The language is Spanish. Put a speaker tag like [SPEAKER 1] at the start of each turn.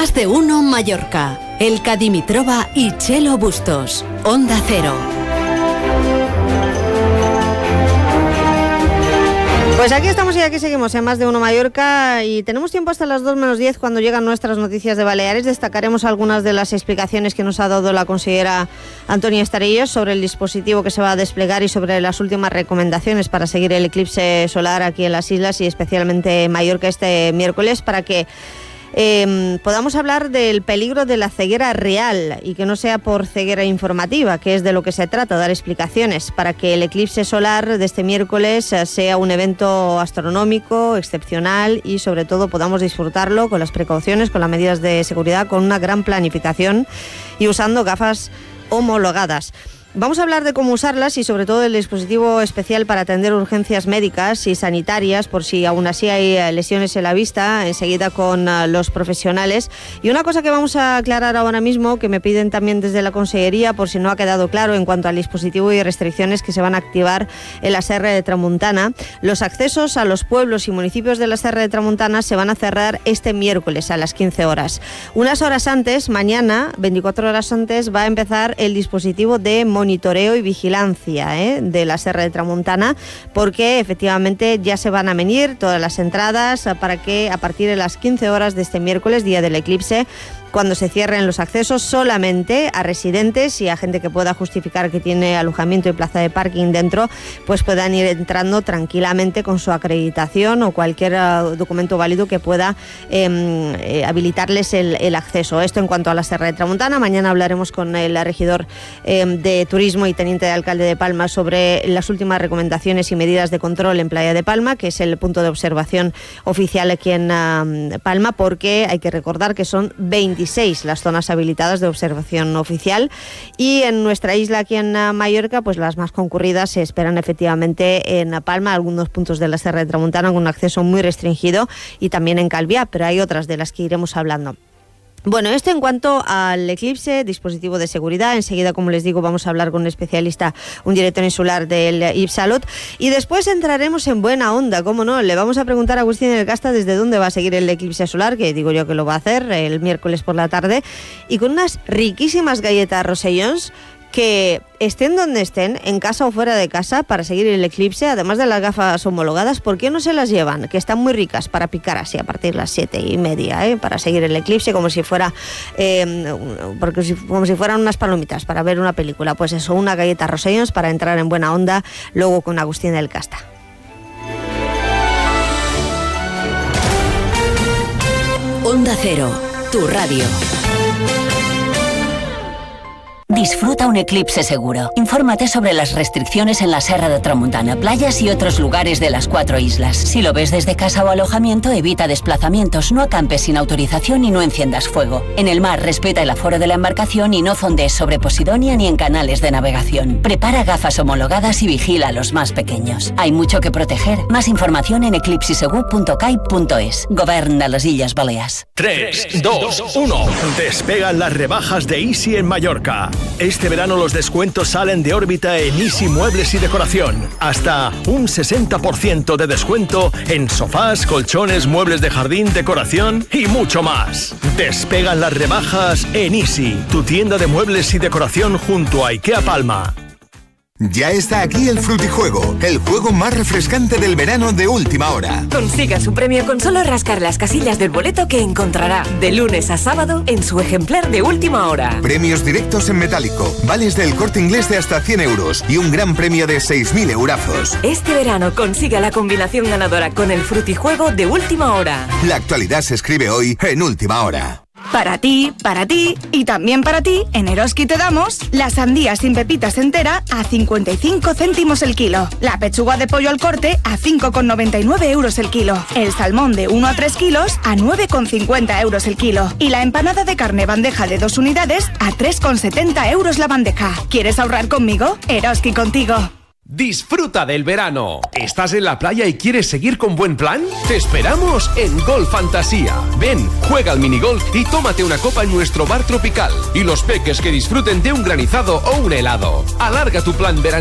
[SPEAKER 1] Más de uno Mallorca. Elka Dimitrova y Chelo Bustos. Onda Cero.
[SPEAKER 2] Pues aquí estamos y aquí seguimos en Más de uno Mallorca y tenemos tiempo hasta las 2 menos 10 cuando llegan nuestras noticias de Baleares. Destacaremos algunas de las explicaciones que nos ha dado la consellera Antonia Estarillos sobre el dispositivo que se va a desplegar y sobre las últimas recomendaciones para seguir el eclipse solar aquí en las islas y especialmente en Mallorca este miércoles, para que podamos hablar del peligro de la ceguera real y que no sea por ceguera informativa, que es de lo que se trata, dar explicaciones para que el eclipse solar de este miércoles sea un evento astronómico excepcional y sobre todo podamos disfrutarlo con las precauciones, con las medidas de seguridad, con una gran planificación y usando gafas homologadas. Vamos a hablar de cómo usarlas y sobre todo del dispositivo especial para atender urgencias médicas y sanitarias por si aún así hay lesiones en la vista, enseguida con los profesionales. Y una cosa que vamos a aclarar ahora mismo, que me piden también desde la Consellería, por si no ha quedado claro en cuanto al dispositivo y restricciones que se van a activar en la Serra de Tramuntana. Los accesos a los pueblos y municipios de la Serra de Tramuntana se van a cerrar este miércoles a las 15 horas. Unas horas antes, mañana, 24 horas antes, va a empezar el dispositivo de monitoreo y vigilancia de la Serra de Tramuntana, porque efectivamente ya se van a venir todas las entradas para que a partir de las 15 horas de este miércoles, día del eclipse, cuando se cierren los accesos solamente a residentes y a gente que pueda justificar que tiene alojamiento y plaza de parking dentro, pues puedan ir entrando tranquilamente con su acreditación o cualquier documento válido que pueda habilitarles el acceso. Esto en cuanto a la Serra de Tramuntana. Mañana hablaremos con el regidor de Turismo y teniente de alcalde de Palma sobre las últimas recomendaciones y medidas de control en Playa de Palma, que es el punto de observación oficial aquí en Palma, porque hay que recordar que son 26 las zonas habilitadas de observación oficial y en nuestra isla aquí en Mallorca pues las más concurridas se esperan efectivamente en Palma, algunos puntos de la Serra de Tramuntana con un acceso muy restringido y también en Calviá, pero hay otras de las que iremos hablando. Bueno, esto en cuanto al eclipse, dispositivo de seguridad. Enseguida, como les digo, vamos a hablar con un especialista, un director insular del IPSalud. Y después entraremos en buena onda, cómo no. Le vamos a preguntar a Agustín del Casta desde dónde va a seguir el eclipse solar, que digo yo que lo va a hacer el miércoles por la tarde. Y con unas riquísimas galletas Rosellons que estén donde estén, en casa o fuera de casa, para seguir el eclipse, además de las gafas homologadas, ¿por qué no se las llevan? Que están muy ricas para picar así a partir de las 7:30, para seguir el eclipse como si fuera como si fueran unas palomitas para ver una película. Pues eso, una galleta Rosellons para entrar en buena onda luego con Agustín del Casta.
[SPEAKER 1] Onda Cero, tu radio.
[SPEAKER 3] Disfruta un eclipse seguro. Infórmate sobre las restricciones en la Serra de Tramuntana, playas y otros lugares de las 4 islas. Si lo ves desde casa o alojamiento, evita desplazamientos, no acampes sin autorización y no enciendas fuego. En el mar, respeta el aforo de la embarcación y no fondees sobre Posidonia ni en canales de navegación. Prepara gafas homologadas y vigila a los más pequeños. Hay mucho que proteger. Más información en eclipsisegu.cai.es. Govern de las Illes Balears.
[SPEAKER 4] 3, 2, 1. Despegan las rebajas de Easy en Mallorca. Este verano los descuentos salen de órbita en Easy Muebles y Decoración. Hasta un 60% de descuento en sofás, colchones, muebles de jardín, decoración y mucho más. Despegan las rebajas en Easy, tu tienda de muebles y decoración junto a IKEA Palma.
[SPEAKER 5] Ya está aquí el Frutijuego, el juego más refrescante del verano de última hora.
[SPEAKER 6] Consiga su premio con solo rascar las casillas del boleto que encontrará de lunes a sábado en su ejemplar de última hora.
[SPEAKER 5] Premios directos en metálico, vales del Corte Inglés de hasta 100 euros y un gran premio de 6.000 eurazos.
[SPEAKER 6] Este verano consiga la combinación ganadora con el Frutijuego de última hora.
[SPEAKER 5] La actualidad se escribe hoy en última hora.
[SPEAKER 7] Para ti y también para ti, en Eroski te damos la sandía sin pepitas entera a 55 céntimos el kilo, la pechuga de pollo al corte a 5,99 euros el kilo, el salmón de 1 a 3 kilos a 9,50 euros el kilo y la empanada de carne bandeja de 2 unidades a 3,70 euros la bandeja. ¿Quieres ahorrar conmigo? Eroski contigo.
[SPEAKER 8] Disfruta del verano. ¿Estás en la playa y quieres seguir con buen plan? Te esperamos en Golf Fantasía. Ven, juega al minigolf y tómate una copa en nuestro bar tropical. Y los peques que disfruten de un granizado o un helado. Alarga tu plan verano